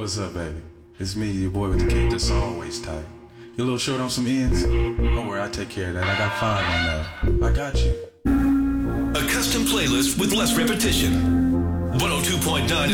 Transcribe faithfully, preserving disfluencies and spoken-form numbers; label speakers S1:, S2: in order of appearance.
S1: What's up, baby? It's me, your boy with the kick that's always tight. You a little short on some ends? Don't worry, I take care of that. I got five on that. I got you.
S2: A custom playlist with less repetition. one oh two point nine